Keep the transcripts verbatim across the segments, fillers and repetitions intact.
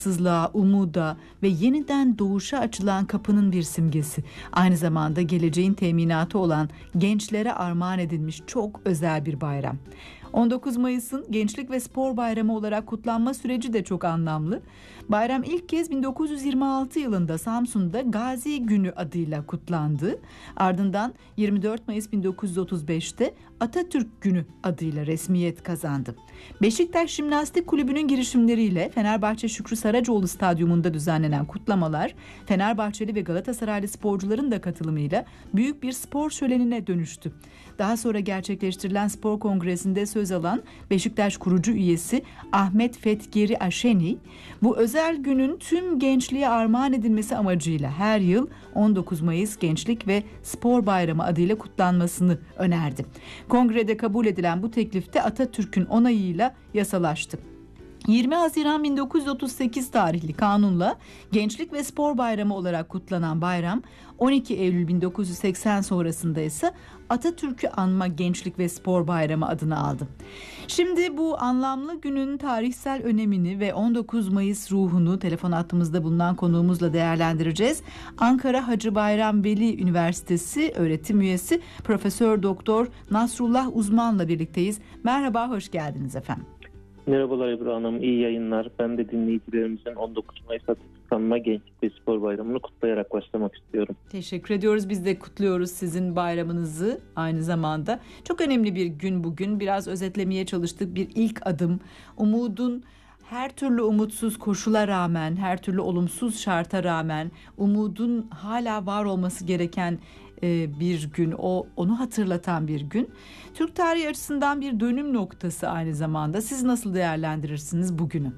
sızlığa, umuda ve yeniden doğuşa açılan kapının bir simgesi. Aynı zamanda geleceğin teminatı olan gençlere armağan edilmiş çok özel bir bayram. on dokuz Mayıs'ın Gençlik ve Spor Bayramı olarak kutlanma süreci de çok anlamlı. Bayram ilk kez bin dokuz yüz yirmi altı yılında Samsun'da Gazi Günü adıyla kutlandı. Ardından yirmi dört Mayıs bin dokuz yüz otuz beşte Atatürk Günü adıyla resmiyet kazandı. Beşiktaş Jimnastik Kulübü'nün girişimleriyle Fenerbahçe Şükrü Saracoğlu Stadyumunda düzenlenen kutlamalar, Fenerbahçeli ve Galatasaraylı sporcuların da katılımıyla büyük bir spor şölenine dönüştü. Daha sonra gerçekleştirilen spor kongresinde söz alan Beşiktaş kurucu üyesi Ahmet Fethgeri Aşeni, bu özel günün tüm gençliğe armağan edilmesi amacıyla her yıl on dokuz Mayıs Gençlik ve Spor Bayramı adıyla kutlanmasını önerdi. Kongrede kabul edilen bu teklif de Atatürk'ün onayıyla yasalaştı. yirmi Haziran bin dokuz yüz otuz sekiz tarihli kanunla Gençlik ve Spor Bayramı olarak kutlanan bayram, on iki Eylül bin dokuz yüz seksen sonrasında ise Atatürk'ü anma Gençlik ve Spor Bayramı adını aldı. Şimdi bu anlamlı günün tarihsel önemini ve on dokuz Mayıs ruhunu telefon hattımızda bulunan konuğumuzla değerlendireceğiz. Ankara Hacı Bayram Veli Üniversitesi öğretim üyesi Profesör Doktor Nasrullah Uzman'la birlikteyiz. Merhaba, hoş geldiniz efendim. Merhabalar Ebru Hanım, iyi yayınlar. Ben de dinleyicilerimizin on dokuz Mayıs Atatürk Anma Gençlik ve Spor Bayramı'nı kutlayarak başlamak istiyorum. Teşekkür ediyoruz. Biz de kutluyoruz sizin bayramınızı aynı zamanda. Çok önemli bir gün bugün. Biraz özetlemeye çalıştık. Bir ilk adım. Umudun her türlü umutsuz koşula rağmen, her türlü olumsuz şarta rağmen umudun hala var olması gereken bir gün, o onu hatırlatan bir gün. Türk tarihi açısından bir dönüm noktası aynı zamanda. Siz nasıl değerlendirirsiniz bugünü?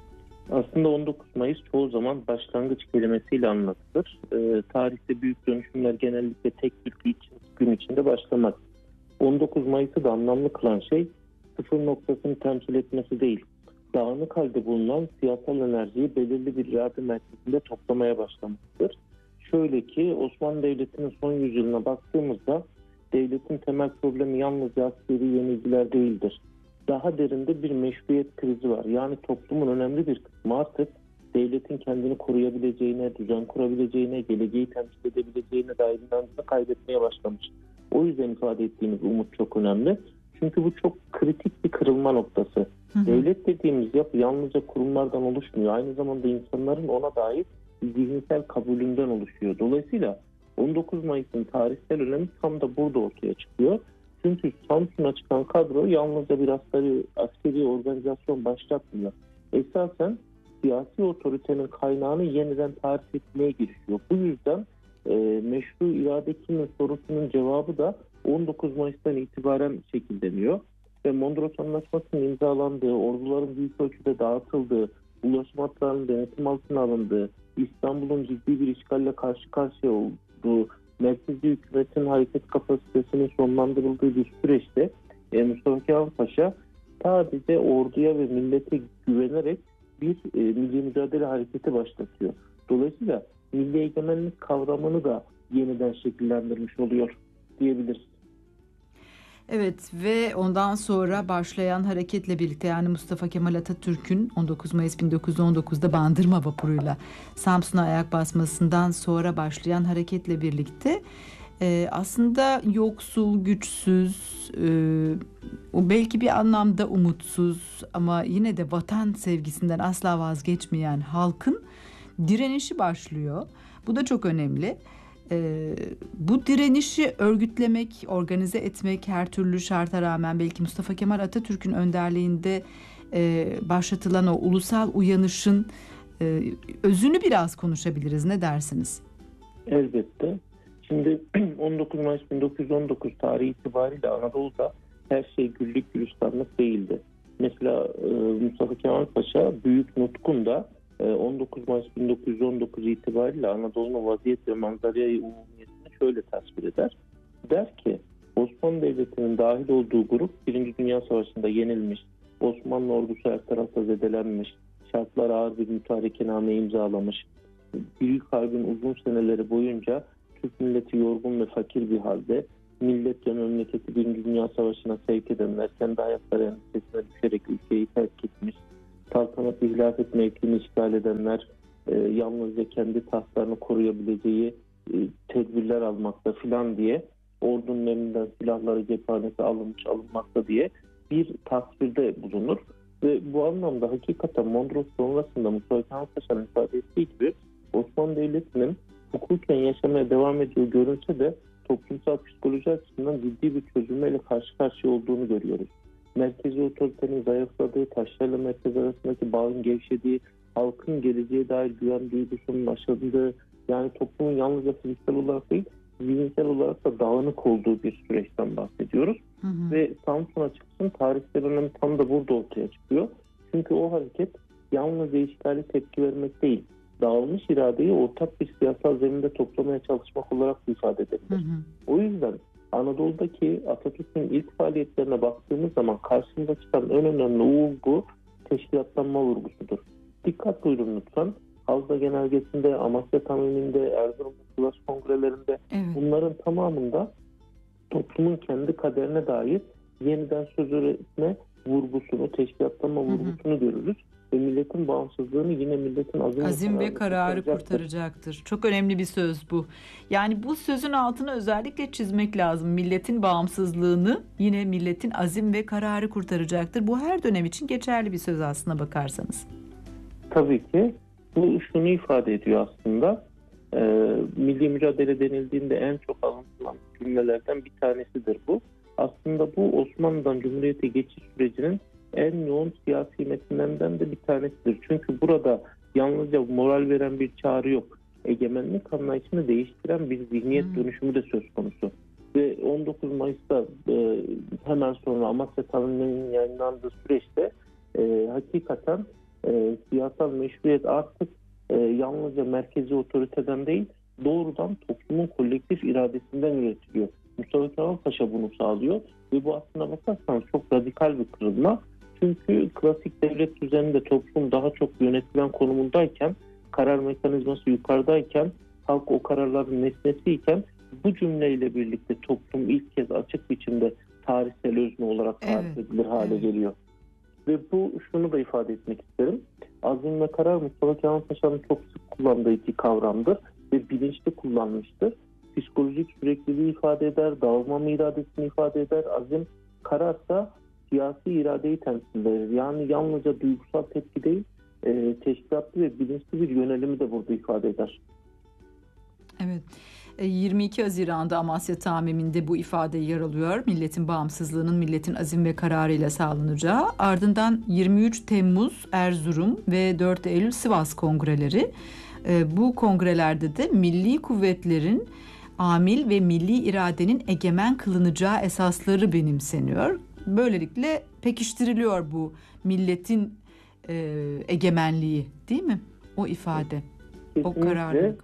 Aslında on dokuz Mayıs çoğu zaman başlangıç kelimesiyle anlatılır. E, tarihte büyük dönüşümler genellikle tek bir gün içinde başlamaz. on dokuz Mayıs'ı da anlamlı kılan şey sıfır noktasını temsil etmesi değil, dağınık halde bulunan siyasal enerjiyi belirli bir irade merkezinde toplamaya başlamasıdır. Şöyle ki Osmanlı Devleti'nin son yüzyılına baktığımızda devletin temel problemi yalnızca askeri yenilgiler değildir. Daha derinde bir meşruiyet krizi var. Yani toplumun önemli bir kısmı artık devletin kendini koruyabileceğine, düzen kurabileceğine, geleceği temsil edebileceğine dair inancını kaybetmeye başlamış. O yüzden ifade ettiğimiz umut çok önemli. Çünkü bu çok kritik bir kırılma noktası. Hı hı. Devlet dediğimiz yapı yalnızca kurumlardan oluşmuyor. Aynı zamanda insanların ona dair zihinsel kabulünden oluşuyor. Dolayısıyla on dokuz Mayıs'ın tarihsel önemi tam da burada ortaya çıkıyor. Çünkü Samsun'a çıkan kadro yalnızca bir askeri, askeri organizasyon başlatmıyor. Esasen siyasi otoritenin kaynağını yeniden tarif etmeye girişiyor. Bu yüzden e, meşru irade kimin sorusunun cevabı da on dokuz Mayıs'tan itibaren şekilleniyor. Ve Mondros Anlaşması'nın imzalandığı, orduların büyük ölçüde dağıtıldığı, ulaşım hatlarının denetim altına alındığı, İstanbul'un ciddi bir işgalle karşı karşıya olduğu, merkezi hükümetin hareket kapasitesinin sonlandırıldığı bir süreçte e, Mustafa Kemal Paşa sadece orduya ve millete güvenerek bir e, milli mücadele hareketi başlatıyor. Dolayısıyla milli egemenlik kavramını da yeniden şekillendirmiş oluyor diyebiliriz. Evet ve ondan sonra başlayan hareketle birlikte, yani Mustafa Kemal Atatürk'ün on dokuz Mayıs bin dokuz yüz on dokuzda Bandırma vapuruyla Samsun'a ayak basmasından sonra başlayan hareketle birlikte e, aslında yoksul, güçsüz, e, o belki bir anlamda umutsuz ama yine de vatan sevgisinden asla vazgeçmeyen halkın direnişi başlıyor. Bu da çok önemli. Ee, bu direnişi örgütlemek, organize etmek her türlü şarta rağmen belki Mustafa Kemal Atatürk'ün önderliğinde e, başlatılan o ulusal uyanışın e, özünü biraz konuşabiliriz. Ne dersiniz? Elbette. Şimdi on dokuz Mayıs bin dokuz yüz on dokuz tarihi itibariyle Anadolu'da her şey güllük gülistanlık değildi. Mesela e, Mustafa Kemal Paşa Büyük Nutku'nda on dokuz Mayıs bin dokuz yüz on dokuz itibariyle Anadolu'nun vaziyet ve manzarayı umumiyetini şöyle tasvir eder. Der ki Osmanlı Devleti'nin dahil olduğu grup Birinci Dünya Savaşı'nda yenilmiş, Osmanlı ordusu her tarafta zedelenmiş, şartlar ağır bir mütarekename imzalamış, Büyük Harbi'nin uzun seneleri boyunca Türk milleti yorgun ve fakir bir halde, millet ve memleketi Birinci Dünya Savaşı'na sevk edenler kendi hayatları endişesine düşerek ülkeyi terk etmiş, saltanat ve hilafet mevkini işgal edenler e, yalnızca kendi tahtlarını koruyabileceği e, tedbirler almakta filan diye, ordunun elinden silahları cephanesi alınmış alınmakta diye bir tasvirde bulunur. Ve bu anlamda hakikaten Mondros sonrasında Mustafa Kemal Paşa'nın ifade ettiği gibi Osmanlı Devleti'nin hukuken yaşamaya devam ediyor görünse de toplumsal psikoloji açısından ciddi bir çözülmeyle karşı karşıya olduğunu görüyoruz. Merkezi otoritenin zayıfladığı, taşlarla merkez arasındaki bağın gevşediği, halkın geleceğe dair güven duygusunun aşıldığı, yani toplumun yalnızca fiziksel olarak değil, zihinsel olarak da dağınık olduğu bir süreçten bahsediyoruz. Hı hı. Ve Samsun'a çıksın tarihsel önemi tam da burada ortaya çıkıyor. Çünkü o hareket yalnızca işgali tepki vermek değil, dağılmış iradeyi ortak bir siyasal zeminde toplamaya çalışmak olarak ifade edilir. Hı hı. O yüzden Anadolu'daki Atatürk'ün ilk faaliyetlerine baktığımız zaman karşımıza çıkan en önemli vurgu teşkilatlanma vurgusudur. Dikkat buyurun lütfen. Havza Genelgesi'nde, Amasya Tamimi'nde, Erzurum Sivas Kongrelerinde, evet, bunların tamamında toplumun kendi kaderine dair yeniden söz üretme vurgusunu, teşkilatlanma vurgusunu hı hı. görürüz. Ve milletin bağımsızlığını yine milletin azim, azim ve kararı kurtaracaktır. Çok önemli bir söz bu. Yani bu sözün altını özellikle çizmek lazım. Milletin bağımsızlığını yine milletin azim ve kararı kurtaracaktır. Bu her dönem için geçerli bir söz aslına bakarsanız. Tabii ki. Bu şunu ifade ediyor aslında. E, milli mücadele denildiğinde en çok alıntılan cümlelerden bir tanesidir bu. Aslında bu Osmanlı'dan Cumhuriyet'e geçiş sürecinin en yoğun siyasi metinlerinden de bir tanesidir. Çünkü burada yalnızca moral veren bir çağrı yok. Egemenlik anlayışını değiştiren bir zihniyet hmm. dönüşümü de söz konusu. Ve on dokuz Mayıs'ta e, hemen sonra Amasya Tamimi'nin yayınlandığı süreçte e, hakikaten e, siyasal meşruiyet artık e, yalnızca merkezi otoriteden değil, doğrudan toplumun kolektif iradesinden üretiliyor. Mustafa Kemal Paşa bunu sağlıyor ve bu aslına bakarsanız çok radikal bir kırılma. Çünkü klasik devlet düzeninde toplum daha çok yönetilen konumundayken, karar mekanizması yukarıdayken, halk o kararların nesnesiyken, bu cümleyle birlikte toplum ilk kez açık biçimde tarihsel özne olarak tarif edilir evet. hale evet. geliyor. Ve bu şunu da ifade etmek isterim. Azim ve karar Mustafa Kemal Paşa'nın çok sık kullandığı iki kavramdır ve bilinçli kullanmıştır. Psikolojik sürekliliği ifade eder, dağılmama iradesini ifade eder. Azim, kararsa siyasi iradeyi temsil eder. Yani yalnızca duygusal tepki değil, e, teşkilatlı ve bilinçli bir yönelimi de burada ifade eder. Evet. yirmi iki Haziran'da Amasya Tamimi'nde bu ifade yer alıyor. Milletin bağımsızlığının milletin azim ve kararıyla sağlanacağı. Ardından yirmi üç Temmuz Erzurum ve dört Eylül Sivas kongreleri. Bu kongrelerde de milli kuvvetlerin amil ve milli iradenin egemen kılınacağı esasları benimseniyor. Böylelikle pekiştiriliyor bu milletin e, egemenliği, değil mi? O ifade, kesinlikle. O kararlılık.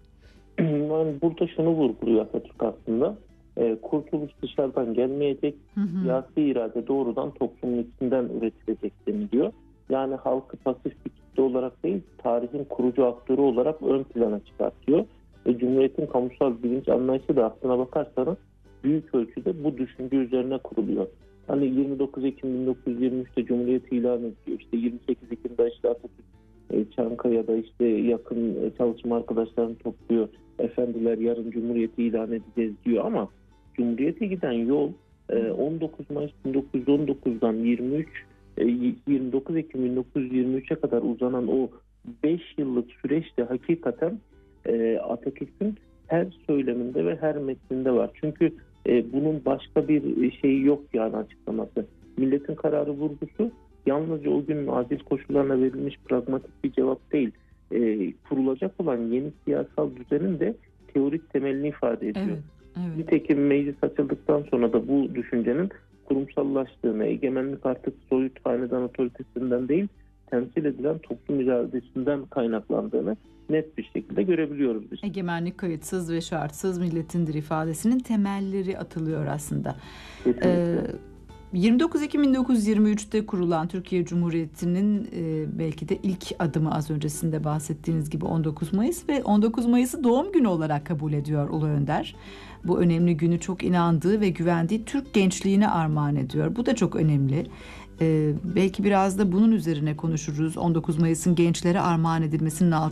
Yani burada şunu vurguluyor Atatürk aslında. E, kurtuluş dışarıdan gelmeyecek, hı hı. siyasi irade doğrudan toplumun içinden üretilecek deniliyor. Yani halkı pasif bir kitle olarak değil, tarihin kurucu aktörü olarak ön plana çıkartıyor. Ve Cumhuriyet'in kamusal bilinç anlayışı da aslına bakarsanız büyük ölçüde bu düşünce üzerine kuruluyor. Hani yirmi dokuz Ekim bin dokuz yüz yirmi üçte Cumhuriyet ilan ediliyor. İşte yirmi sekiz Ekim'de işte Atatürk Çankaya'da işte yakın çalışma arkadaşlarını topluyor. Efendiler yarın Cumhuriyeti ilan edeceğiz diyor ama Cumhuriyet'e giden yol on dokuz Mayıs bin dokuz yüz on dokuzdan yirmi üç yirmi dokuz Ekim bin dokuz yüz yirmi üçe kadar uzanan o beş yıllık süreçte hakikaten Atatürk'ün her söyleminde ve her metninde var. Çünkü bunun başka bir şeyi yok yani açıklaması. Milletin kararı vurgusu yalnızca o günün acil koşullarına verilmiş pragmatik bir cevap değil. E, kurulacak olan yeni siyasal düzenin de teorik temelini ifade ediyor. Evet, evet. Nitekim meclis açıldıktan sonra da bu düşüncenin kurumsallaştığını, egemenlik artık soyut hanedan otoritesinden değil, temsil edilen toplum iradesinden kaynaklandığını net bir şekilde görebiliyoruz biz. Egemenlik kayıtsız ve şartsız milletindir ifadesinin temelleri atılıyor aslında. Kesinlikle. Ee, yirmi dokuz Ekim bin dokuz yüz yirmi üçte kurulan Türkiye Cumhuriyeti'nin e, belki de ilk adımı az öncesinde bahsettiğiniz gibi on dokuz Mayıs ve on dokuz Mayıs'ı doğum günü olarak kabul ediyor Ulu Önder. Bu önemli günü çok inandığı ve güvendiği Türk gençliğine armağan ediyor. Bu da çok önemli. Ee, belki biraz da bunun üzerine konuşuruz. on dokuz Mayıs'ın gençlere armağan edilmesinin altı